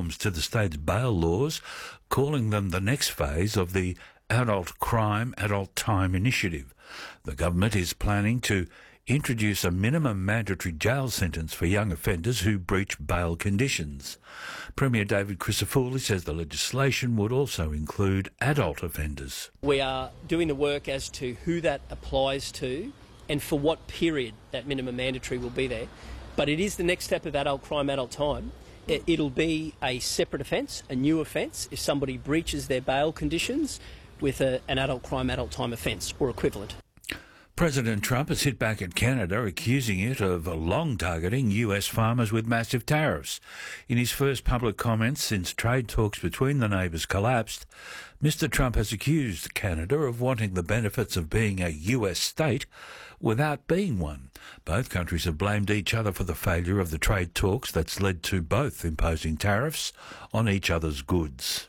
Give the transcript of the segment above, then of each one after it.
reforms to the state's bail laws, calling them the next phase of the Adult Crime, Adult Time initiative. The government is planning to introduce a minimum mandatory jail sentence for young offenders who breach bail conditions. Premier David Crisafulli says the legislation would also include adult offenders. We are doing the work as to who that applies to and for what period that minimum mandatory will be there. But it is the next step of adult crime, adult time. It'll be a separate offence, a new offence, if somebody breaches their bail conditions with an adult crime, adult time offence or equivalent. President Trump has hit back at Canada, accusing it of long-targeting US farmers with massive tariffs. In his first public comments since trade talks between the neighbours collapsed, Mr Trump has accused Canada of wanting the benefits of being a US state without being one. Both countries have blamed each other for the failure of the trade talks that's led to both imposing tariffs on each other's goods.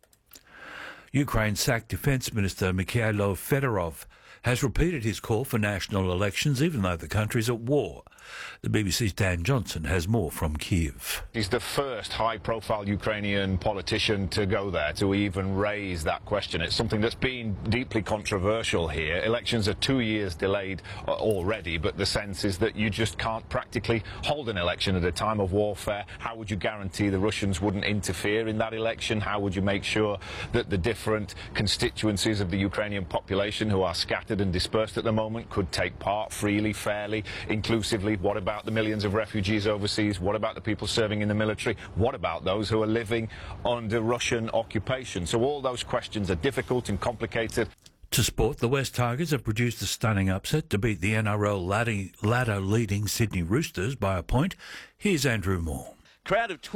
Ukraine sacked Defence Minister Mikhailo Fedorov has repeated his call for national elections even though the country's at war. The BBC's Dan Johnson has more from Kyiv. He's the first high-profile Ukrainian politician to go there, to even raise that question. It's something that's been deeply controversial here. Elections are 2 years delayed already, but the sense is that you just can't practically hold an election at a time of warfare. How would you guarantee the Russians wouldn't interfere in that election? How would you make sure that the different constituencies of the Ukrainian population who are scattered and dispersed at the moment could take part freely, fairly, inclusively? What about the millions of refugees overseas? What about the people serving in the military? What about those who are living under Russian occupation? So all those questions are difficult and complicated. To sport, the West Tigers have produced a stunning upset to beat the NRL ladder-leading Sydney Roosters by a point. Here's Andrew Moore. Crowd of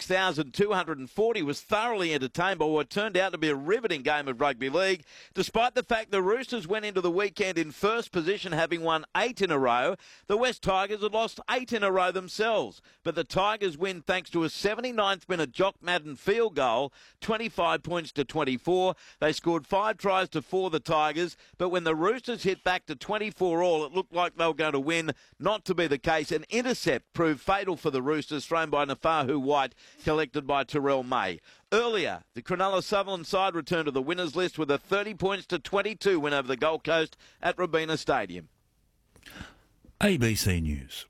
26,240 was thoroughly entertained by what turned out to be a riveting game of rugby league. Despite the fact the Roosters went into the weekend in first position, having won 8 in a row, the West Tigers had lost 8 in a row themselves. But the Tigers win thanks to a 79th minute Jock Madden field goal, 25 points to 24. They scored 5 tries to 4, the Tigers, but when the Roosters hit back to 24 all, it looked like they were going to win. Not to be the case. An intercept proved fatal for the Roosters, thrown by Fahu White, collected by Terrell May. Earlier, the Cronulla Sutherland side returned to the winners list with a 30 points to 22 win over the Gold Coast at Robina Stadium. ABC News.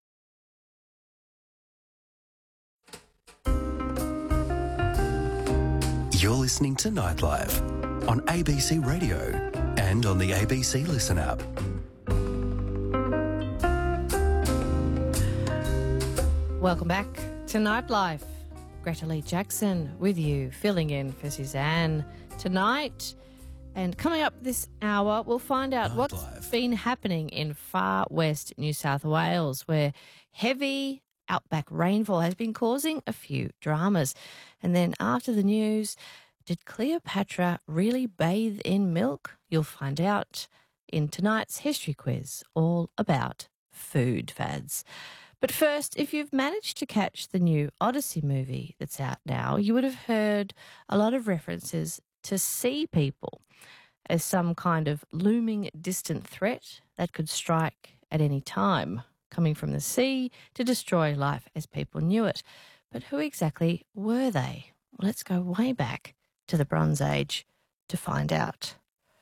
You're listening to Nightlife on ABC Radio and on the ABC Listen app. Welcome back to Nightlife. Greta Lee Jackson with you, filling in for Suzanne tonight. And coming up this hour, we'll find out what's been happening in far west New South Wales, where heavy outback rainfall has been causing a few dramas. And then after the news, did Cleopatra really bathe in milk? You'll find out in tonight's history quiz, all about food fads. But first, if you've managed to catch the new Odyssey movie that's out now, you would have heard a lot of references to sea people as some kind of looming distant threat that could strike at any time, coming from the sea to destroy life as people knew it. But who exactly were they? Well, let's go way back to the Bronze Age to find out.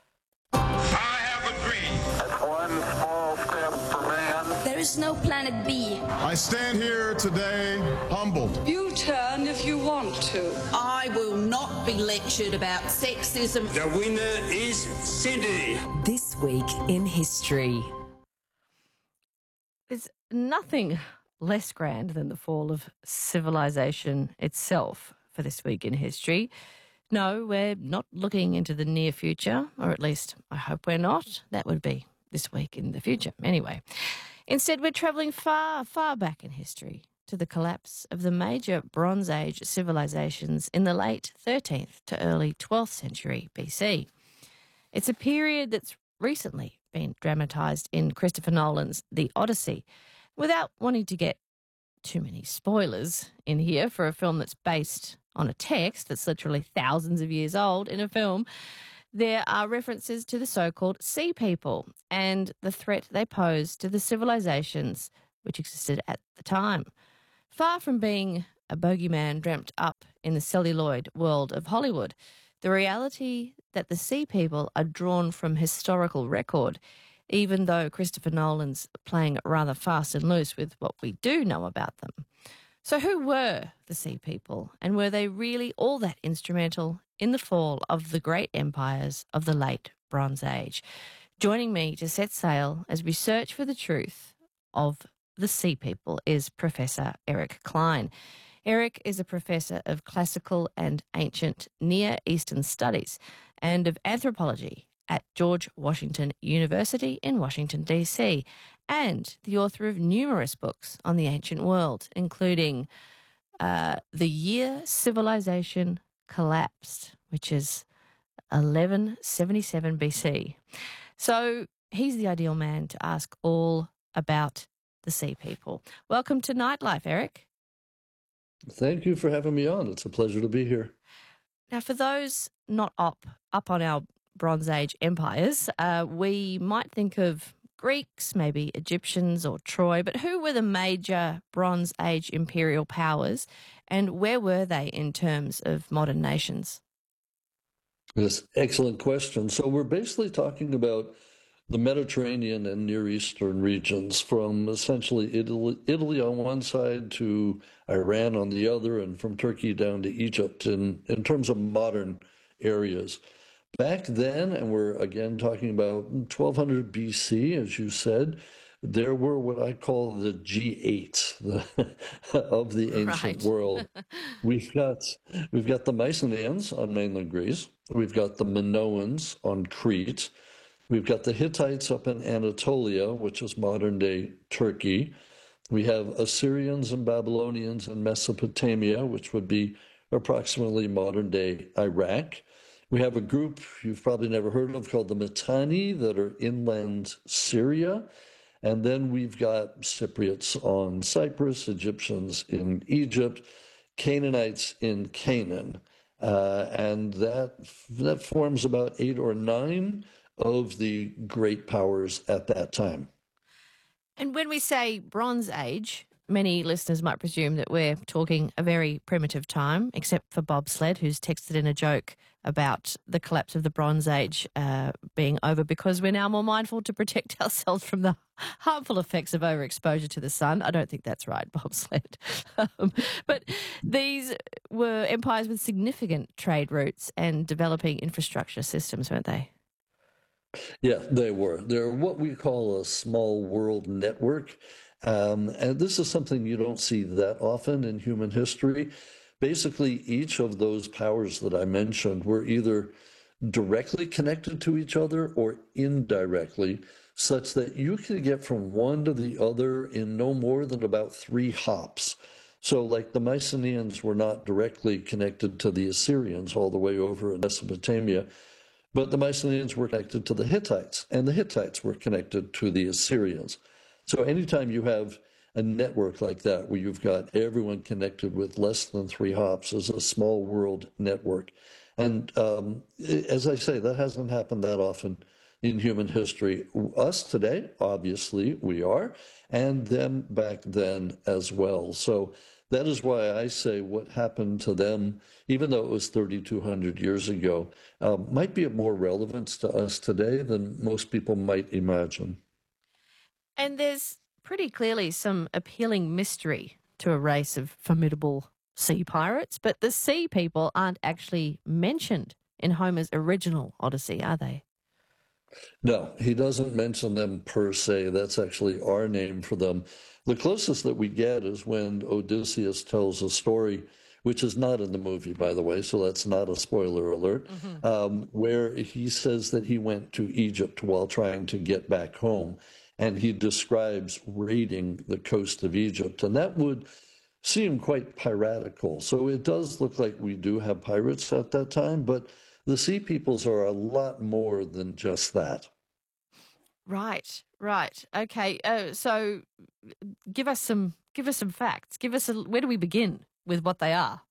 There is no planet B. I stand here today humbled. You turn if you want to. I will not be lectured about sexism. The winner is Sydney. This week in history. There's nothing less grand than the fall of civilization itself for this week in history. No, we're not looking into the near future, or at least I hope we're not. That would be this week in the future. Anyway, instead we're travelling far, far back in history to the collapse of the major Bronze Age civilizations in the late 13th to early 12th century BC. It's a period that's recently been dramatised in Christopher Nolan's The Odyssey. Without wanting to get too many spoilers in here for a film that's based on a text that's literally thousands of years old in a film, there are references to the so-called sea people and the threat they pose to the civilizations which existed at the time. Far from being a bogeyman dreamt up in the celluloid world of Hollywood. The reality that the Sea People are drawn from historical record, even though Christopher Nolan's playing it rather fast and loose with what we do know about them. So who were the Sea People, and were they really all that instrumental in the fall of the great empires of the late Bronze Age? Joining me to set sail as we search for the truth of the Sea People is Professor Eric Klein. Eric is a professor of classical and ancient Near Eastern studies and of anthropology at George Washington University in Washington, D.C., and the author of numerous books on the ancient world, including The Year Civilization Collapsed, which is 1177 BC. So he's the ideal man to ask all about the Sea People. Welcome to Nightlife, Eric. Thank you for having me on. It's a pleasure to be here. Now, for those not up on our Bronze Age empires, we might think of Greeks, maybe Egyptians or Troy, but who were the major Bronze Age imperial powers, and where were they in terms of modern nations? Yes, excellent question. So we're basically talking about the Mediterranean and Near Eastern regions, from essentially Italy on one side to Iran on the other, and from Turkey down to Egypt in terms of modern areas. Back then, and we're again talking about 1200 BC, as you said, there were what I call the G8 of the ancient world. We've got the Mycenaeans on mainland Greece. We've got the Minoans on Crete. We've got the Hittites up in Anatolia, which is modern-day Turkey. We have Assyrians and Babylonians in Mesopotamia, which would be approximately modern-day Iraq. We have a group you've probably never heard of called the Mitanni that are inland Syria. And then we've got Cypriots on Cyprus, Egyptians in Egypt, Canaanites in Canaan. And that forms about 8 or 9 of the great powers at that time. And when we say Bronze Age, many listeners might presume that we're talking a very primitive time, except for Bob Sled, who's texted in a joke about the collapse of the Bronze Age being over because we're now more mindful to protect ourselves from the harmful effects of overexposure to the sun. I don't think that's right, Bob Sled. But these were empires with significant trade routes and developing infrastructure systems, weren't they? Yeah, they were. They're what we call a small world network. And this is something you don't see that often in human history. Basically, each of those powers that I mentioned were either directly connected to each other or indirectly, such that you could get from one to the other in no more than about 3 hops. So like the Mycenaeans were not directly connected to the Assyrians all the way over in Mesopotamia, but the Mycenaeans were connected to the Hittites, and the Hittites were connected to the Assyrians. So anytime you have a network like that, where you've got everyone connected with less than 3 hops, is a small world network. And as I say, that hasn't happened that often in human history. Us today, obviously, we are, and them back then as well. So that is why I say what happened to them, even though it was 3,200 years ago, might be of more relevance to us today than most people might imagine. And there's pretty clearly some appealing mystery to a race of formidable sea pirates, but the Sea People aren't actually mentioned in Homer's original Odyssey, are they? No, he doesn't mention them per se. That's actually our name for them. The closest that we get is when Odysseus tells a story, which is not in the movie, by the way, so that's not a spoiler alert, where he says that he went to Egypt while trying to get back home, and he describes raiding the coast of Egypt, and that would seem quite piratical. So it does look like we do have pirates at that time, but the Sea Peoples are a lot more than just that. Right. Okay. So give us some facts. Where do we begin with what they are?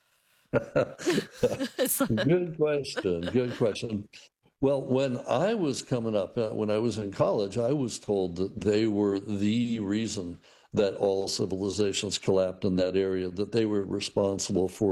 Good question. Well, when I was coming up, when I was in college, I was told that they were the reason that all civilizations collapsed in that area, that they were responsible for